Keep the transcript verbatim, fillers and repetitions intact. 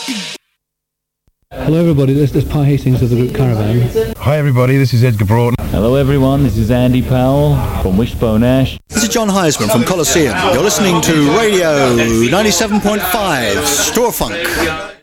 Hello everybody, this is Pi Hastings of the group Caravan. Hi everybody, this is Edgar Broughton. Hello everyone, this is Andy Powell from Wishbone Ash. This is John Heisman from Colosseum. You're listening to Radio ninety-seven point five Storefunk.